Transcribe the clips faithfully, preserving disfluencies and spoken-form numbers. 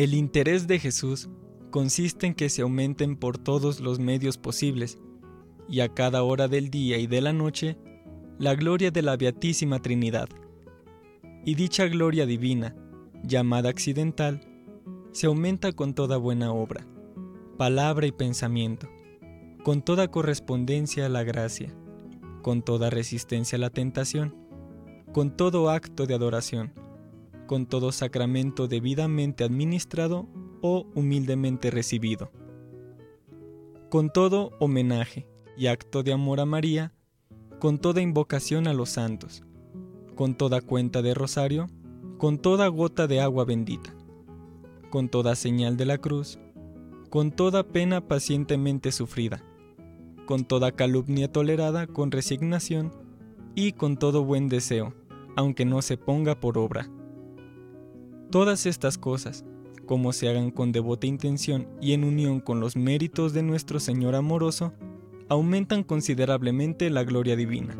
El interés de Jesús consiste en que se aumenten por todos los medios posibles, y a cada hora del día y de la noche, la gloria de la Beatísima Trinidad. Y dicha gloria divina, llamada accidental, se aumenta con toda buena obra, palabra y pensamiento, con toda correspondencia a la gracia, con toda resistencia a la tentación, con todo acto de adoración, con todo sacramento debidamente administrado o humildemente recibido, con todo homenaje y acto de amor a María, con toda invocación a los santos, con toda cuenta de rosario, con toda gota de agua bendita, con toda señal de la cruz, con toda pena pacientemente sufrida, con toda calumnia tolerada con resignación y con todo buen deseo, aunque no se ponga por obra. Todas estas cosas, como se hagan con devota intención y en unión con los méritos de nuestro Señor amoroso, aumentan considerablemente la gloria divina.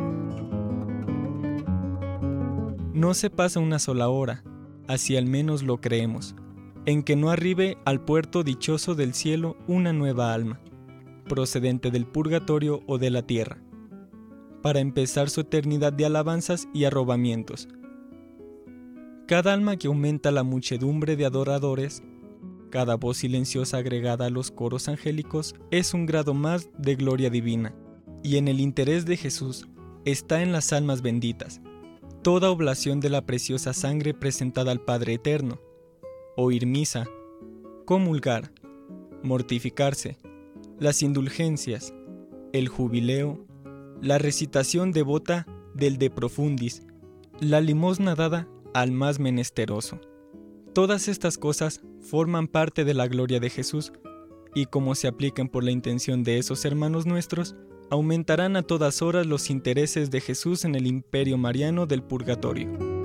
No se pasa una sola hora, así al menos lo creemos, en que no arribe al puerto dichoso del cielo una nueva alma, procedente del purgatorio o de la tierra, para empezar su eternidad de alabanzas y arrobamientos. Cada alma que aumenta la muchedumbre de adoradores, cada voz silenciosa agregada a los coros angélicos, es un grado más de gloria divina, y en el interés de Jesús está en las almas benditas, toda oblación de la preciosa sangre presentada al Padre Eterno, oír misa, comulgar, mortificarse, las indulgencias, el jubileo, la recitación devota del De Profundis, la limosna dada al más menesteroso. Todas estas cosas forman parte de la gloria de Jesús y como se apliquen por la intención de esos hermanos nuestros, aumentarán a todas horas los intereses de Jesús en el imperio mariano del purgatorio.